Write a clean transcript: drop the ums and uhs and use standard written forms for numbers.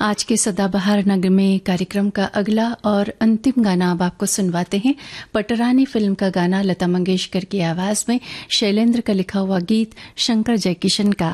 आज के सदाबहार नगर में कार्यक्रम का अगला और अंतिम गाना अब आपको सुनवाते हैं। पटरानी फिल्म का गाना लता मंगेशकर की आवाज में शैलेंद्र का लिखा हुआ गीत शंकर जयकिशन का।